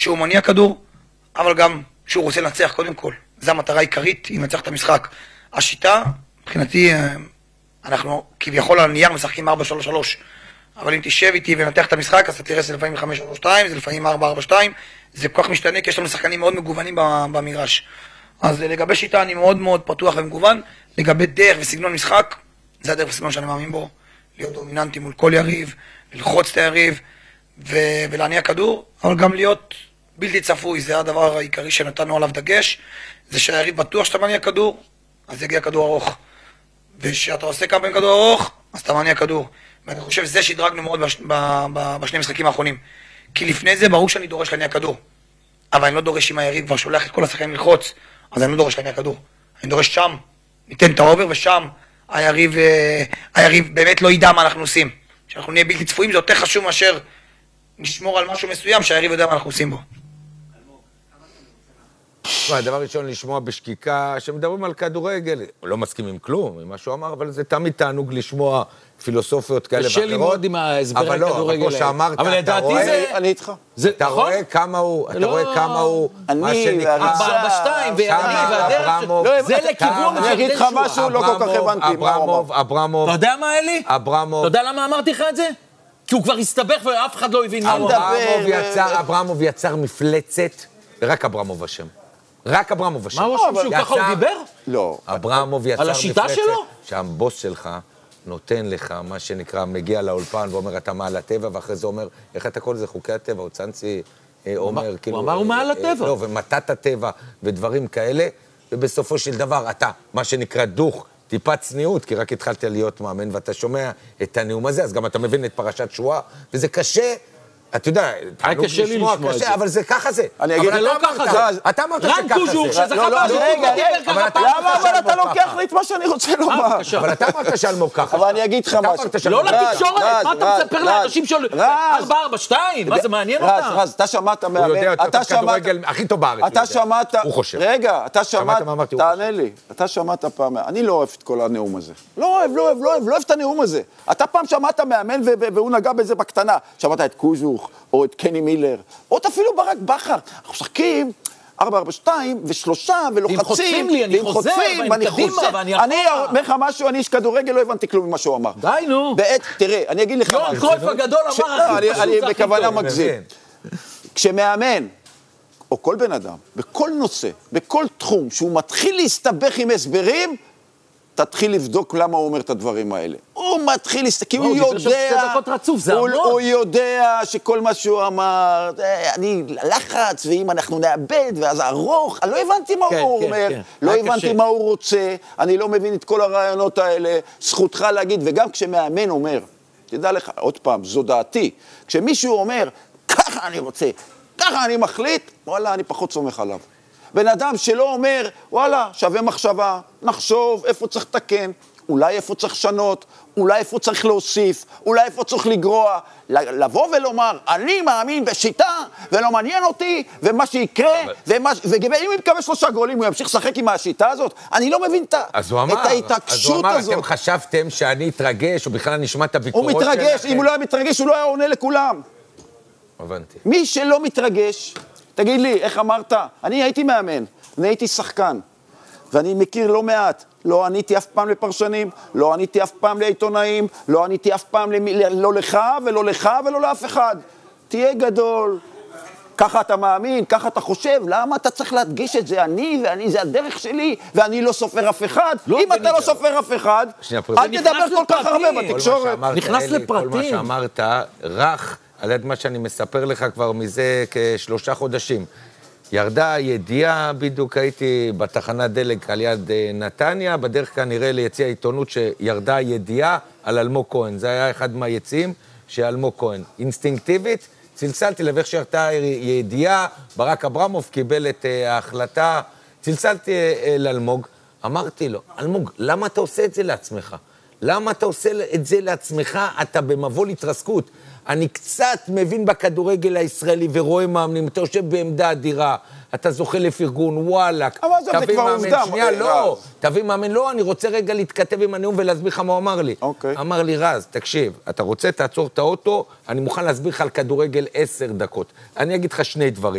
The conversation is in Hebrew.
שהוא מניע כדור, אבל גם שהוא רוצה לנצח קודם כל. זו המטרה העיקרית, היא לנצח את המשחק. השיטה, מבחינתי, אנחנו כביכול על הנייר משחקים 4-3-3, אבל אם תשב איתי ונתח את המשחק, אז אתה תראה שזה לפעמים 5-3-2, זה לפעמים 4-4-2, זה כל כך משתנה, כי יש לנו שחקנים מאוד מגוונים במגרש. אז לגבי שיטה אני מאוד מאוד פתוח ומגוון, לגבי דרך וסגנון משחק, זה הדרך וסגנון שאני מאמין בו, להיות דומיננטי מול כל יריב, ללחוץ את היריב ולהניע כדור, אבל גם להיות בלתי צפוי, זה הדבר העיקרי שנתנו עליו דגש, זה שהיריב בטוח שאתה מניע כדור, אז יגיע כדור ארוך. ושאתה עושה כמה פעמים כדור ארוך, אז אתה מניע כדור. ואני חושב שזה שדרגנו מאוד בשני משחקים האחרונים. כי לפני זה ברור שאני דורש להניע כדור. אבל אני לא דורש אם היריב כבר שולח את כל השחקנים ללחוץ, אז אני לא דורש להניע כדור. אני דורש שם, ניתן את האובר, ושם היריב באמת לא ידע מה אנחנו עושים. כשאנחנו נהיה בלתי צפויים, זה יותר חשוב מאשר נשמור על משהו מסוים שהיריב יודע מה אנחנו עושים בו. הדבר ראשון, לשמוע בשקיקה, שמדברים על כדורגל, לא מסכים עם כלום, עם מה שהוא אמר, אבל זה תמיד תענוג לשמוע פילוסופיות כאלה ואחרות. קשה לי מאוד עם ההסבר הכדורגל. אבל לא, כמו שאמרת, אבל לדעתי זה... אני איתך. אתה רואה כמה הוא, מה שנקרא... 4-2, ואני והדרך... זה לכיוון... אני אגיד לך משהו, לא כל כך הבנתי מה הוא אמר. אברמוב... אתה יודע מה, אלי? אברמוב... אתה יודע למה אמרתי לך את זה? כי הוא כבר הסתבך ואף אחד לא הבין מה הוא אמר. אברמוב יצר מפלצת, ורק אברמוב אשם. רק אברמוב אשם. מה הוא אשם שהוא ככה הוא דיבר? לא. אברמוב יצר מפלצת. על השיטה שלו? שהבוס שלך נותן לך, מה שנקרא, מגיע לאולפן ואומר, אתה מעל הטבע, ואחרי זה אומר, איך אתה קורא לזה? חוקי הטבע, או צאנצי אומר, כאילו... הוא אמר, הוא מעל הטבע. לא, ומתת הטבע ודברים כאלה, ובסופו של דבר, אתה, מה שנקרא דוך, טיפה צניעות, כי רק התחלת להיות מאמן, ואתה שומע את הנאום הזה, אז גם אתה מבין את פרשת שואה, וזה קשה... אתה יודע, קשה לי לשמוע את זה. אבל זה ככה זה. אני אגיד, זה לא ככה זה. אתה אמרת שככה זה. רן קוז'וק, שזכה פעם למה אבל אתה לוקח לי את מה שאני רוצה לומר? אבל אתה אמרת שאלמוג ככה. אבל אני אגיד לך משהו. לא לתקשורת, מה אתה מספר לאנשים של 4-4-2, מה זה מעניין אותם? רז, אתה שמעת מאמן, הוא יודע יותר כדורגל הכי טוב בארץ. אתה שמעת, הוא חושב. רגע, אתה שמעת, תענה לי, אתה שמעת פעם, אני לא אוהב את כל הנאום הזה. לא אוהב את הנאום הזה. אתה פעם שמעת מאמן והוא נגע בזה בקטנה. שמעת את קוז'וך, או את קני מילר, או אפילו ברק בכר. אנחנו משחקים 4-4-2 ושלושה ולוחצים. ואם חוצים לי, אני חוזר, ואני קדימה, ואני אחורה. אני אומר לך משהו, אני איש כדורגל, לא הבנתי כלום ממה שהוא אמר. די, נו. תראה, אני אגיד לך... יוהן קרויף הגדול אמר הכי פשוט, אני בכוונה מגזים. כשמאמן, או כל בן אדם, בכל נושא, בכל תחום, שהוא מתחיל להסתבך עם הסברים, תתחיל לבדוק למה הוא אומר את הדברים האלה. הוא מתחיל להסתכל, כי הוא יודע, הוא יודע שכל מה שהוא אמר, אני לחץ, ואם אנחנו נאבד, ואז ארוך, אני לא הבנתי מה הוא אומר, לא הבנתי מה הוא רוצה, אני לא מבין את כל הרעיונות האלה, זכותך להגיד, וגם כשמאמן אומר, תדע לך, עוד פעם, זו דעתי, כשמישהו אומר, ככה אני רוצה, ככה אני מחליט, וואלה, אני פחות סומך עליו. בן אדם שלא אומר, וואלה, שווה מחשבה, נחשוב איפה צריך לתקן, אולי איפה צריך לשנות, אולי איפה צריך להוסיף, אולי איפה צריך לגרוע, לבוא ולומר, אני מאמין בשיטה, ולא מעניין אותי, ומה שיקרה, ואם הוא יקבל 3 גולים, הוא ימשיך לשחק עם השיטה הזאת, אני לא מבין את ההתעקשות הזאת. אתם חשבתם שאני אתרגש, או בכלל נשמע את הביקורות שלכם? הוא מתרגש, אם הוא לא היה מתרגש, הוא לא היה עונה לכולם. הבנתי. מי שלא מתרגש, תגיד לי, איך אמרת? אני הייתי מאמן, אני הייתי שחקן, ואני מכיר לא מעט. לא עניתי אף פעם לפרשנים, לא עניתי אף פעם לעיתונאים, לא עניתי אף פעם לא לך ולא לך ולא לאף אחד. תהיה גדול. ככה אתה מאמין, ככה אתה חושב, למה אתה צריך להדגיש את זה? אני, זה הדרך שלי, ואני לא סופר אף אחד. אם אתה לא סופר אף אחד, אל תדבר כל כך הרבה בתקשורת. נכנס לפרטים. כל מה שאמרת, רך, על יד מה שאני מספר לך כבר מזה כ3 חודשים. ירדה ידיעה, בדיוק הייתי בתחנת דלק על יד נתניה, בדרך כנראה ליציע העיתונות שירדה ידיעה על אלמוג כהן. זה היה אחד מהיציעים של אלמוג כהן. אינסטינקטיבית, צלצלתי לבך שירתה ידיעה, ברק אברמוב קיבל את ההחלטה, צלצלתי לאלמוג, אמרתי לו, אלמוג, למה אתה עושה את זה לעצמך? למה אתה עושה את זה לעצמך? אתה במבוא להתרסקות. אני קצת מבין בכדורגל הישראלי ורואה מאמנים, אתה יושב בעמדה אדירה, אתה זוכה לפרגון, וואלק. אבל זה כבר עובדה. שנייה, לא, תביא מאמן, לא, אני רוצה רגע להתכתב עם הנאום ולהסביר לך מה הוא אמר לי. אמר לי, רז, תקשיב, אתה רוצה, תעצור את האוטו, אני מוכן להסביר לך על כדורגל 10 דקות. אני אגיד לך 2 דברים.